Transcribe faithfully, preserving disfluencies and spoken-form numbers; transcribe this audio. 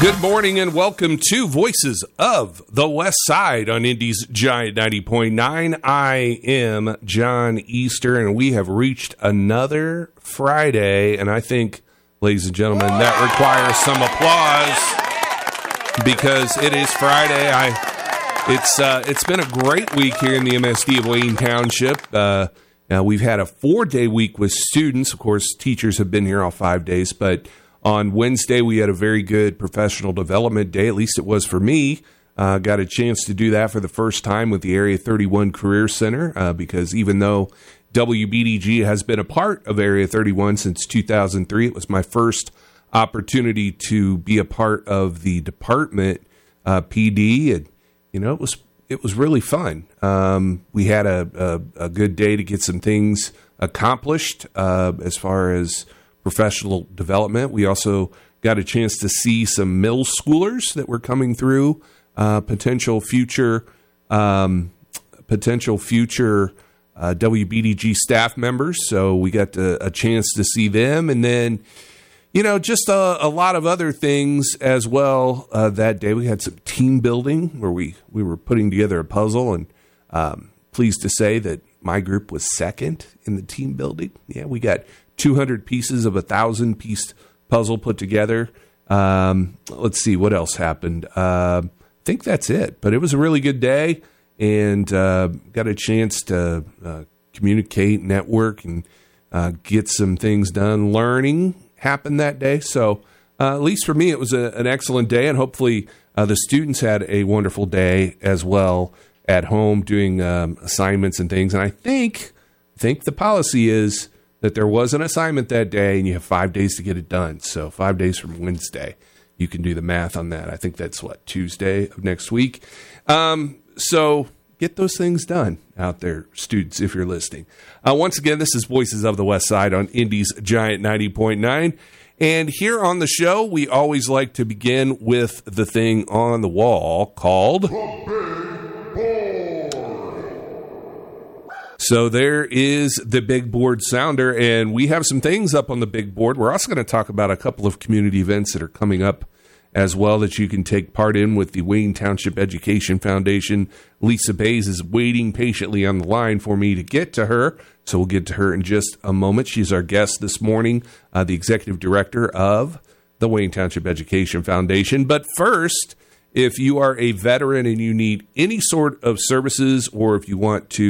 Good morning and welcome to Voices of the West Side on Indy's Giant ninety point nine. I am John Easter, and we have reached another Friday, and I think, ladies and gentlemen, that requires some applause because it is Friday. I it's uh, it's been a great week here in the M S D of Wayne Township. Uh, now we've had a four-day week with students. Of course, teachers have been here all five days, but on Wednesday, we had a very good professional development day, at least it was for me. Uh, got a chance to do that for the first time with the Area thirty-one Career Center, uh, because even though W B D G has been a part of Area thirty-one since two thousand three, it was my first opportunity to be a part of the department uh, P D, and you know, it was it was really fun. Um, we had a, a, a good day to get some things accomplished uh, as far as professional development. We also got a chance to see some middle schoolers that were coming through, uh, potential future, um, potential future uh, W B D G staff members. So we got to, a chance to see them, and then, you know, just a, a lot of other things as well. Uh, that day we had some team building where we we were putting together a puzzle, and um, pleased to say that my group was second in the team building. Yeah, we got two hundred pieces of a thousand piece puzzle put together. Um, let's see what else happened. Uh, I think that's it, but it was a really good day, and uh, got a chance to uh, communicate, network, and uh, get some things done. Learning happened that day. So uh, at least for me, it was a, an excellent day, and hopefully uh, the students had a wonderful day as well at home doing um, assignments and things. And I think, think the policy is that there was an assignment that day and you have five days to get it done. So five days from Wednesday, you can do the math on that. I think that's what, Tuesday of next week. Um, so get those things done out there, students, if you're listening. Uh, once again, this is Voices of the West Side on Indy's Giant ninety point nine. And here on the show, we always like to begin with the thing on the wall called So there is the big board sounder, and we have some things up on the big board. We're also going to talk about a couple of community events that are coming up as well that you can take part in with the Wayne Township Education Foundation. Lisa Bays is waiting patiently on the line for me to get to her, so we'll get to her in just a moment. She's our guest this morning, uh, the executive director of the Wayne Township Education Foundation. But first, if you are a veteran and you need any sort of services, or if you want to